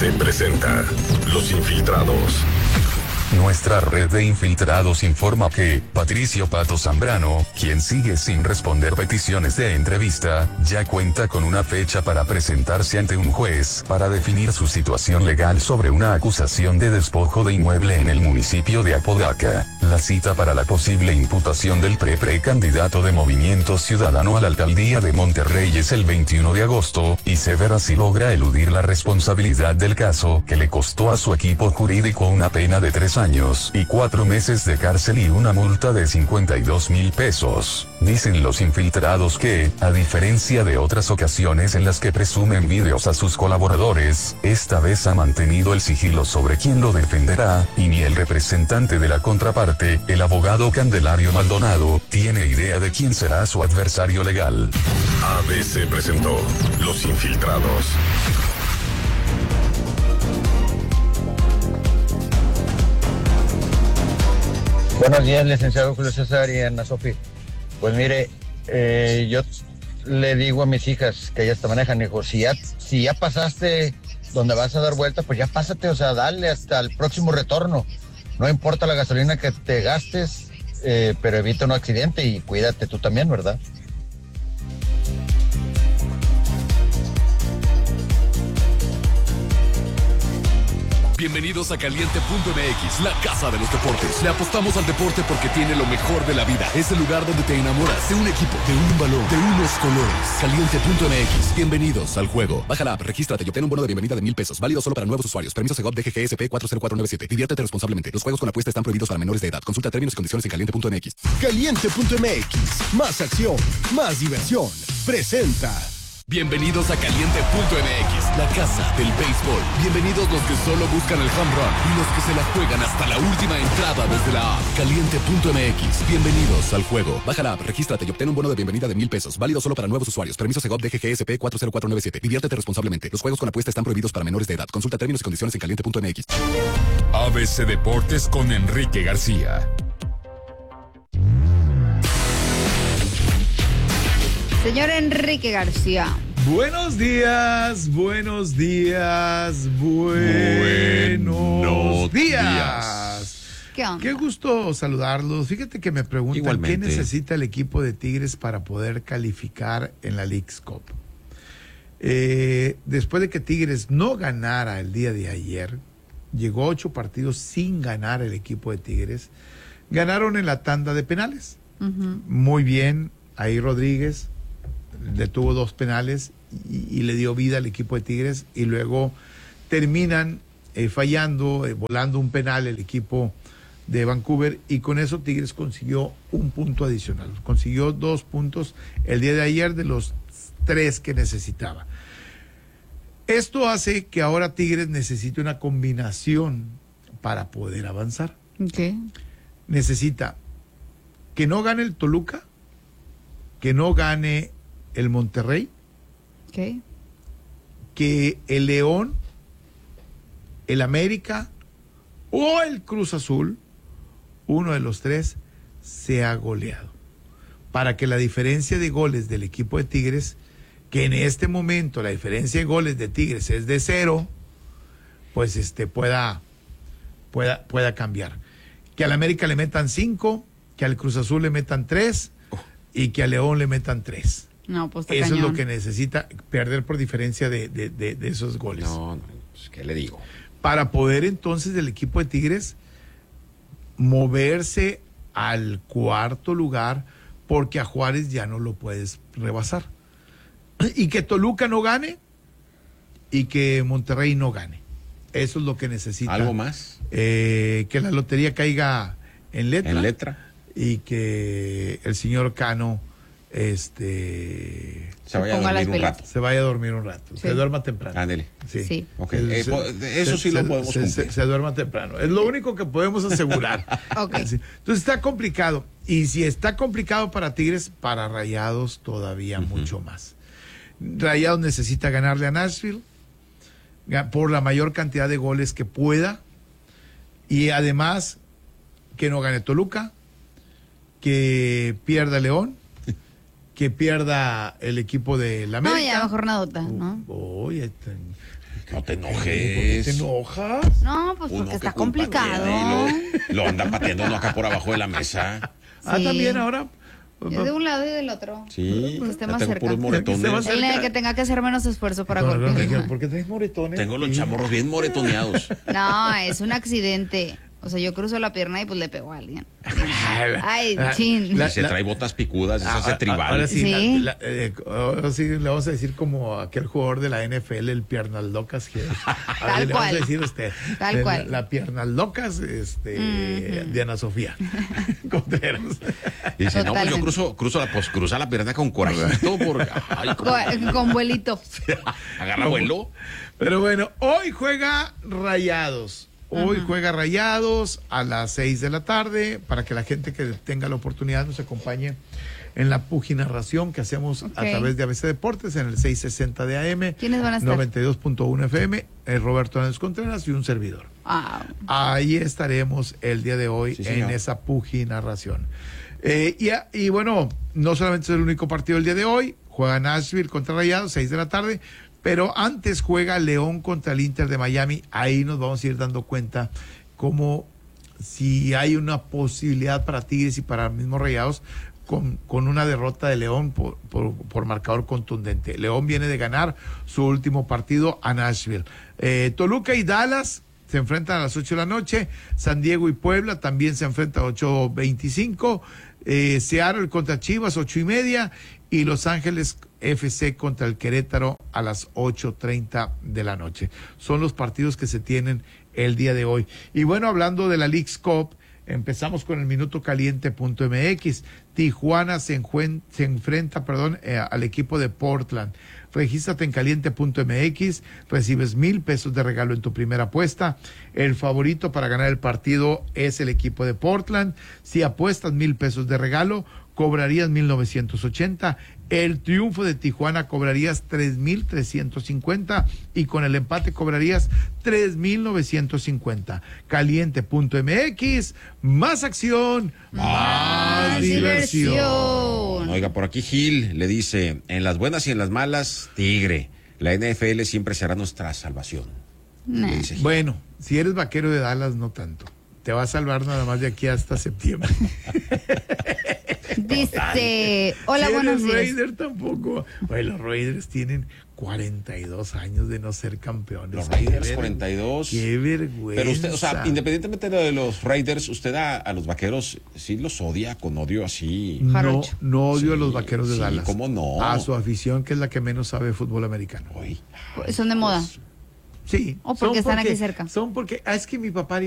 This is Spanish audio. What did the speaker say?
ABC presenta Los Infiltrados. Nuestra red de infiltrados informa que Patricio Pato Zambrano, quien sigue sin responder peticiones de entrevista, ya cuenta con una fecha para presentarse ante un juez para definir su situación legal sobre una acusación de despojo de inmueble en el municipio de Apodaca. La cita para la posible imputación del precandidato de Movimiento Ciudadano a la alcaldía de Monterrey es el 21 de agosto, y se verá si logra eludir la responsabilidad del caso, que le costó a su equipo jurídico una pena de 3 años y 4 meses de cárcel y una multa de 52,000 pesos. Dicen los infiltrados que, a diferencia de otras ocasiones en las que presumen videos a sus colaboradores, esta vez ha mantenido el sigilo sobre quién lo defenderá, y ni el representante de la contraparte, el abogado Candelario Maldonado, tiene idea de quién será su adversario legal. ABC presentó Los Infiltrados. Buenos días, licenciado Julio César y Ana Sofi. Pues mire, yo le digo a mis hijas que ellas te manejan, digo, si ya pasaste donde vas a dar vuelta, pues ya pásate, o sea, dale hasta el próximo retorno. No importa la gasolina que te gastes, pero evita un accidente y cuídate tú también, ¿verdad? Bienvenidos a Caliente.mx, la casa de los deportes. Le apostamos al deporte porque tiene lo mejor de la vida. Es el lugar donde te enamoras de un equipo, de un balón, de unos colores. Caliente.mx, bienvenidos al juego. Baja la app, regístrate y obtén un bono de bienvenida de 1,000 pesos. Válido solo para nuevos usuarios. Permiso Segov DGGSP 40497. Diviértete responsablemente. Los juegos con apuesta están prohibidos para menores de edad. Consulta términos y condiciones en Caliente.mx. Caliente.mx, más acción, más diversión. Presenta. Bienvenidos a Caliente.mx, la casa del béisbol. Bienvenidos los que solo buscan el home run y los que se la juegan hasta la última entrada desde la app. Caliente.mx, bienvenidos al juego. Baja la app, regístrate y obtén un bono de bienvenida de 1,000 pesos. Válido solo para nuevos usuarios. Permiso Segov DGGSP 40497. Diviértete responsablemente. Los juegos con apuesta están prohibidos para menores de edad. Consulta términos y condiciones en Caliente.mx. ABC Deportes con Enrique García. Señor Enrique García. Buenos días, buenos días, buenos días. ¿Qué onda? Qué gusto saludarlos. Fíjate que me preguntan Igualmente. qué necesita el equipo de Tigres para poder calificar en la Leagues Cup. Después de que Tigres no ganara el día de ayer, llegó 8 partidos sin ganar el equipo de Tigres. Ganaron en la tanda de penales. Muy bien, ahí Rodríguez detuvo 2 penales y le dio vida al equipo de Tigres, y luego terminan fallando, volando un penal el equipo de Vancouver, y con eso Tigres consiguió un punto adicional, consiguió 2 puntos el día de ayer de los 3 que necesitaba. Esto hace que ahora Tigres necesite una combinación para poder avanzar. ¿Qué? Necesita que no gane el Toluca, que no gane el Monterrey, ¿Qué? que el León, el América o el Cruz Azul, uno de los 3, sea goleado. Para que la diferencia de goles del equipo de Tigres, que en este momento la diferencia de goles de Tigres es de 0, pues pueda cambiar. Que al América le metan 5, que al Cruz Azul le metan 3 y que al León le metan 3. No, pues está Eso cañón. es lo que necesita, perder por diferencia de esos goles. No, pues, ¿qué le digo? Para poder entonces el equipo de Tigres moverse al 4.º lugar, porque a Juárez ya no lo puedes rebasar. Y que Toluca no gane y que Monterrey no gane. Eso es lo que necesita. ¿Algo más? Que la lotería caiga en letra. ¿En letra? Y que el señor Cano Se vaya a ponga las dormir un pilas. rato. se vaya a dormir un rato, Sí. se duerma temprano. Ándele. Sí. Ok, eso sí lo podemos cumplir. Se duerma temprano. Es lo único que podemos asegurar. Ok. Sí. Entonces está complicado. Y si está complicado para Tigres, para Rayados todavía mucho más. Rayados necesita ganarle a Nashville por la mayor cantidad de goles que pueda. Y además, que no gane Toluca, que pierda León, que pierda el equipo de la América. No, ya mejor nadota, ¿no? Oye, No te enojes. ¿Por qué te enojas? No, pues porque está complicado. Lo anda pateando uno acá por abajo de la mesa. Sí. También ahora. Yo de un lado y del otro. Sí, Que esté más tengo cerca. puros moretones. Que tenga que hacer menos esfuerzo para golpear. ¿Por qué traes moretones? Tengo los chamorros bien moretoneados. No, es un accidente. O sea, yo cruzo la pierna y pues le pego a alguien. Ay, chin. Se trae botas picudas, eso hace tribal. Ahora sí, Sí. ahora sí le vamos a decir como aquel jugador de la NFL, el Piernas Locas. Que, Tal le cual. vamos a decir usted. Tal cual. La Piernas Locas de Ana Sofía Contreras. Y dice, no, pues yo cruza la pierna con corajito. Con vuelito. Agarra vuelo. Pero bueno, hoy juega Rayados. Hoy juega Rayados a las 6 de la tarde para que la gente que tenga la oportunidad nos acompañe en la puginarración que hacemos a través de ABC Deportes en el 660 de AM. ¿Quiénes van a estar? 92.1 FM, Roberto Hernández Contreras y un servidor. Ahí estaremos el día de hoy en esa puginarración. Y bueno, no solamente es el único partido del día de hoy, juega Nashville contra Rayados, 6 de la tarde. Pero antes juega León contra el Inter de Miami. Ahí nos vamos a ir dando cuenta como si hay una posibilidad para Tigres y para los mismos Rayados con una derrota de León por marcador contundente. León viene de ganar su último partido a Nashville. Toluca y Dallas se enfrentan a las 8 de la noche. San Diego y Puebla también se enfrentan a 8:25. Seattle contra Chivas, 8:30. Y Los Ángeles FC contra el Querétaro a las 8:30 de la noche. Son los partidos que se tienen el día de hoy. Y bueno, hablando de la Leagues Cup, empezamos con el minutocaliente.mx. Tijuana se enfrenta al equipo de Portland. Regístrate en caliente.mx, recibes $1,000 de regalo en tu primera apuesta. El favorito para ganar el partido es el equipo de Portland. Si apuestas $1,000 de regalo, cobrarías 1,980. El triunfo de Tijuana cobrarías 3,350 y con el empate cobrarías 3,950. Caliente.mx, más acción, más diversión. Oiga, por aquí Gil le dice, en las buenas y en las malas, Tigre. La NFL siempre será nuestra salvación. Le dice Gil. Bueno, si eres vaquero de Dallas, no tanto. Te va a salvar nada más de aquí hasta septiembre. Dice, hola, buenos días. Raiders tampoco. Oye, los Raiders tienen 42 años de no ser campeones. Los Raiders 42. Qué vergüenza. Pero usted, o sea, independientemente de los Raiders, usted a los vaqueros sí los odia con odio así. No odio a los vaqueros de Dallas. ¿Cómo no? A su afición, que es la que menos sabe fútbol americano. Son de moda. Sí. O porque están aquí cerca. Es que mi papá